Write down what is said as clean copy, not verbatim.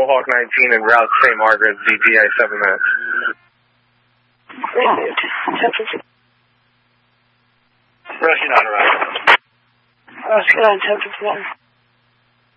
Hawk 19 and route St. Margaret's, DTA 7 minutes. Rushing on arrival. Rushing on 1051.